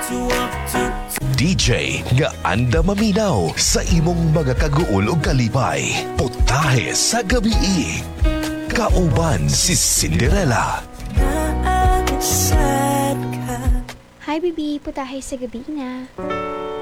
DJ nga anda maminaw sa imong mga kaguol ug kalipay. Putahe sa gabi. Kauban si Cinderella. Hi, baby. Putahe sa gabi na.